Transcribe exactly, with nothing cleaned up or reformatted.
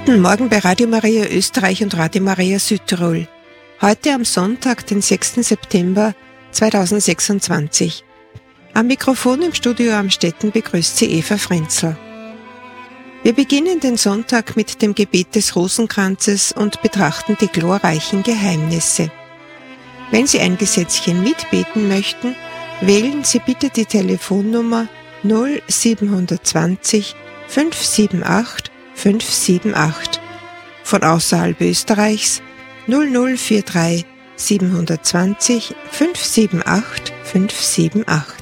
Guten Morgen bei Radio Maria Österreich und Radio Maria Südtirol. Heute am Sonntag, den sechsten September zweitausendsechsundzwanzig. Am Mikrofon im Studio Amstetten begrüßt Sie Eva Frenzl. Wir beginnen den Sonntag mit dem Gebet des Rosenkranzes und betrachten die glorreichen Geheimnisse. Wenn Sie ein Gesetzchen mitbeten möchten, wählen Sie bitte die Telefonnummer null siebenhundertzwanzig fünfhundertachtundsiebzig fünfhundertachtundsiebzig. Von außerhalb Österreichs null null vier drei siebenhundertzwanzig fünfhundertachtundsiebzig fünfhundertachtundsiebzig.